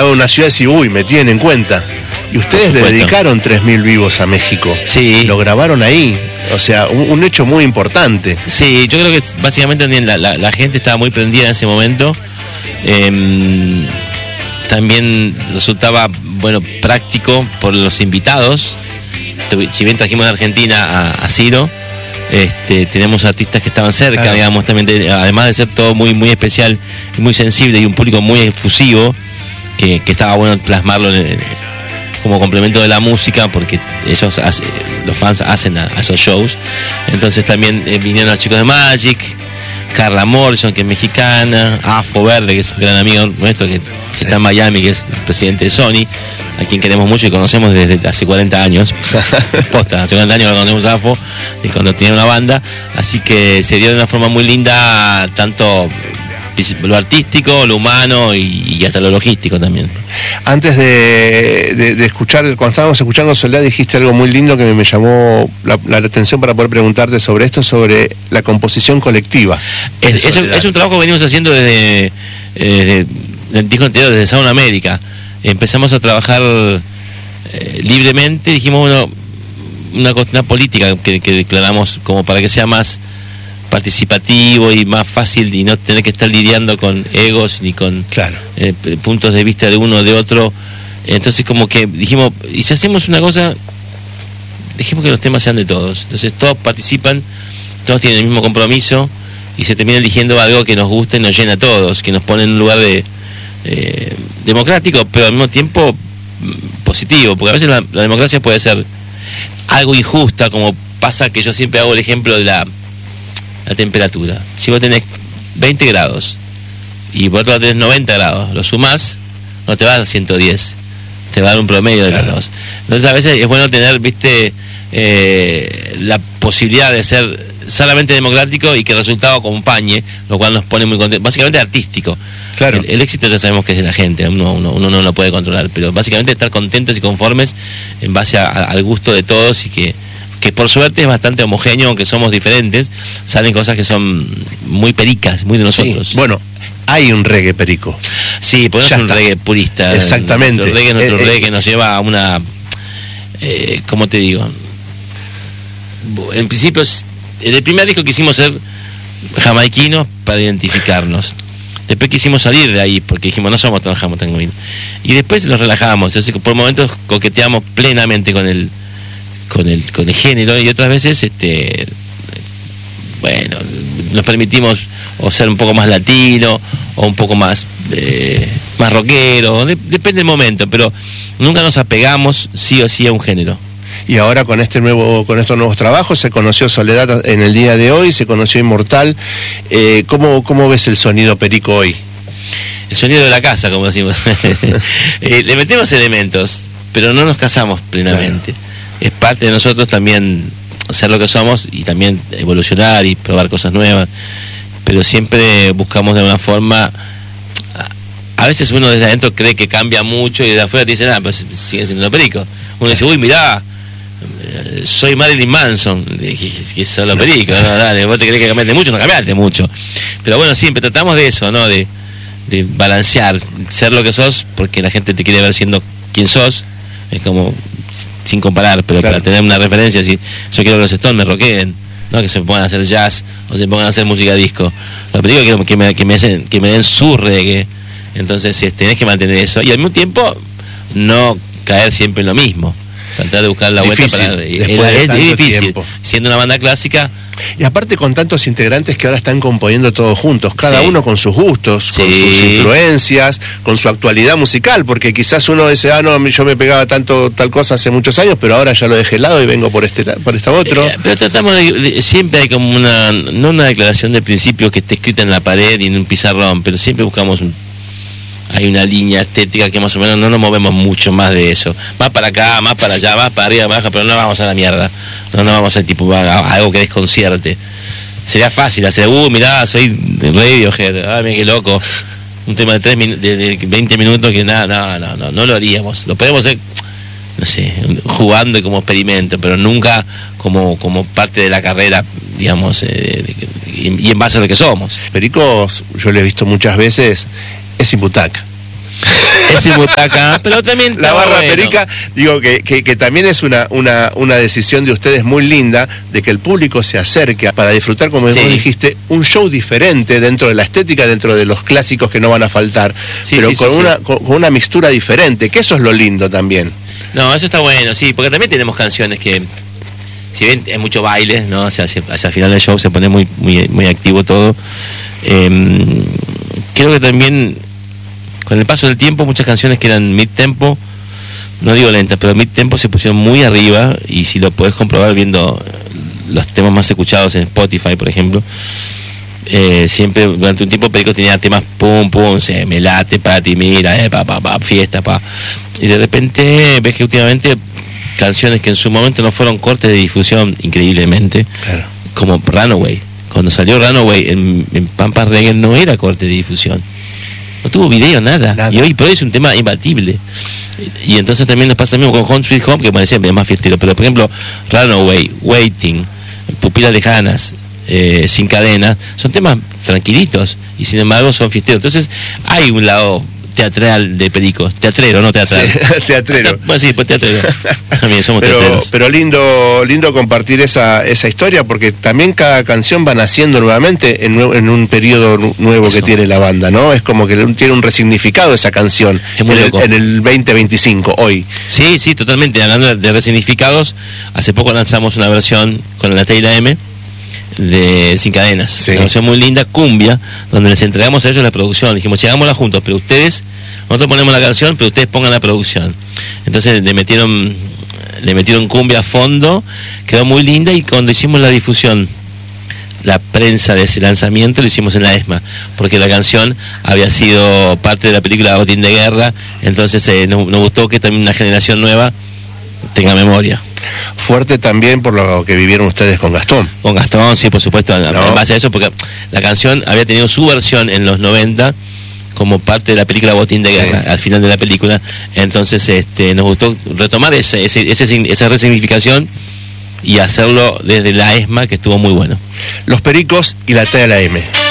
lado de una ciudad y decir, uy, me tienen en cuenta. Y ustedes le dedicaron 3.000 vivos a México. Sí. Lo grabaron ahí. O sea, un hecho muy importante. Sí, yo creo que básicamente también la gente estaba muy prendida en ese momento. También resultaba, bueno, práctico por los invitados. Si bien trajimos de Argentina a Ciro, tenemos artistas que estaban cerca, claro. Digamos, también además de ser todo muy, muy especial, muy sensible y un público muy efusivo, que estaba bueno plasmarlo como complemento de la música, porque ellos los fans hacen a esos shows. Entonces también vinieron los chicos de Magic, Carla Morrison, que es mexicana, Afo Verde, que es un gran amigo nuestro que está en Miami, que es el presidente de Sony, a quien queremos mucho y conocemos desde hace 40 años. Posta, hace 40 años lo conocemos a Afo, y cuando tenía una banda, así que se dio de una forma muy linda, tanto lo artístico, lo humano y hasta lo logístico también. Antes de escuchar, cuando estábamos escuchando Soledad, dijiste algo muy lindo que me llamó la atención para poder preguntarte sobre esto, sobre la composición colectiva. Es un trabajo que venimos haciendo desde el disco anterior, desde Sound America. Empezamos a trabajar libremente, dijimos, bueno, una política que declaramos como para que sea más participativo y más fácil y no tener que estar lidiando con egos ni con puntos de vista de uno o de otro. Entonces como que dijimos, y si hacemos una cosa, dejemos que los temas sean de todos. Entonces todos participan, todos tienen el mismo compromiso y se termina eligiendo algo que nos guste y nos llena a todos, que nos pone en un lugar democrático, pero al mismo tiempo positivo, porque a veces la democracia puede ser algo injusta, como pasa que yo siempre hago el ejemplo de la temperatura. Si vos tenés 20 grados y por otro lado tenés 90 grados, lo sumás, no te va a dar 110, te va a dar un promedio de los dos. Entonces a veces es bueno tener, la posibilidad de ser solamente democrático y que el resultado acompañe, lo cual nos pone muy contentos, básicamente artístico. Claro. El éxito ya sabemos que es de la gente, uno no lo puede controlar, pero básicamente estar contentos y conformes en base al gusto de todos, y que por suerte es bastante homogéneo, aunque somos diferentes, salen cosas que son muy pericas, muy de nosotros. Sí. Bueno, hay un reggae perico. Sí, porque no es un reggae purista. Exactamente. El reggae es nuestro reggae que nos lleva a una... ¿cómo te digo? En principio, en el primer disco quisimos ser jamaiquinos para identificarnos. Después quisimos salir de ahí, porque dijimos, no somos tan jamaiquinos. Y después nos relajamos, así que por momentos coqueteamos plenamente con el género, y otras veces bueno, nos permitimos o ser un poco más latino o un poco más rockero, depende del momento, pero nunca nos apegamos sí o sí a un género. Y ahora con estos nuevos trabajos, se conoció Soledad en el día de hoy, se conoció Inmortal. ¿Cómo ves el sonido perico hoy? El sonido de la casa, como decimos. Le metemos elementos, pero no nos casamos plenamente. Claro. Es parte de nosotros también ser lo que somos y también evolucionar y probar cosas nuevas, pero siempre buscamos de una forma. A veces uno desde adentro cree que cambia mucho y desde afuera te dicen, pues siguen siendo perico. Uno dice, uy, mirá, soy Marilyn Manson, que solo perico, no, dale, vos te crees que cambiaste mucho, no cambiaste mucho. Pero bueno, siempre tratamos de eso, ¿no? De balancear, ser lo que sos, porque la gente te quiere ver siendo quien sos, es como sin comparar, pero claro, para tener una referencia, si yo quiero que los Stones me rockeen, no que se pongan a hacer jazz o se pongan a hacer música disco. Lo que digo es que me den su reggae. Entonces tenés que mantener eso y al mismo tiempo no caer siempre en lo mismo, tratar de buscar la vuelta para... Es difícil, tiempo. Siendo una banda clásica. Y aparte con tantos integrantes que ahora están componiendo todos juntos, cada uno con sus gustos, con sus influencias, con su actualidad musical, porque quizás uno dice, no, yo me pegaba tanto tal cosa hace muchos años, pero ahora ya lo dejé de lado y vengo por este otro. Pero tratamos siempre hay como no una declaración de principio que esté escrita en la pared y en un pizarrón, pero siempre buscamos hay una línea estética que más o menos no nos movemos mucho más de eso, más para acá, más para allá, más para arriba, más para abajo, pero no vamos a la mierda, no vamos a tipo a algo que desconcierte. Sería fácil hacer, mirá, soy Radiohead, mira qué loco, un tema de 20 minutos que no lo haríamos, lo podemos hacer, no sé, jugando y como experimento, pero nunca como parte de la carrera, digamos, y en base a lo que somos. Pericos, yo lo he visto muchas veces, es sin butaca. Es sin butaca, pero también la barra bueno. perica, digo que también es una decisión de ustedes muy linda, de que el público se acerque para disfrutar, como vos dijiste, un show diferente dentro de la estética, dentro de los clásicos que no van a faltar, pero con una mixtura diferente, que eso es lo lindo también. No, eso está bueno, sí, porque también tenemos canciones que, si bien es mucho baile, ¿no? Hacia el final del show se pone muy activo todo. Creo que también con el paso del tiempo muchas canciones que eran mid-tempo, no digo lentas, pero mid-tempo se pusieron muy arriba, y si lo podés comprobar viendo los temas más escuchados en Spotify, por ejemplo, siempre durante un tiempo Perico tenía temas pum, me late, pati, mira, fiesta, y de repente ves que últimamente canciones que en su momento no fueron cortes de difusión increíblemente, claro, como Runaway. Cuando salió Runaway en Pampa Reggae no era corte de difusión, no tuvo video, nada. Y hoy por hoy es un tema imbatible. Y entonces también nos pasa también con Home Sweet Home, que parecía más fiestero, pero por ejemplo Runaway, Waiting, Pupilas Lejanas, Sin Cadenas, son temas tranquilitos y sin embargo son fiesteros. Entonces hay un lado teatral de Pericos, teatrero, no teatral. Sí, teatrero. Bueno, sí, pues teatrero. También somos teatreros. Pero lindo compartir esa historia, porque también cada canción va naciendo nuevamente en un periodo nuevo que tiene la banda, ¿no? Es como que tiene un resignificado esa canción en el 2025, hoy. Sí, totalmente. Hablando de resignificados, hace poco lanzamos una versión con la Teila M de Sin Cadenas, una canción muy linda, cumbia, donde les entregamos a ellos la producción. Dijimos, hagámosla juntos, pero nosotros ponemos la canción, pero ustedes pongan la producción. Entonces le metieron cumbia a fondo, quedó muy linda, y cuando hicimos la difusión, la prensa de ese lanzamiento, lo hicimos en la ESMA, porque la canción había sido parte de la película Botín de Guerra, entonces nos gustó que también una generación nueva tenga memoria. Fuerte también por lo que vivieron ustedes con Gastón. Con Gastón, sí, por supuesto, en base a eso, porque la canción había tenido su versión en los 90 como parte de la película Botín de Guerra, al final de la película. Entonces nos gustó retomar esa resignificación y hacerlo desde la ESMA, que estuvo muy bueno. Los Pericos y la Teila M.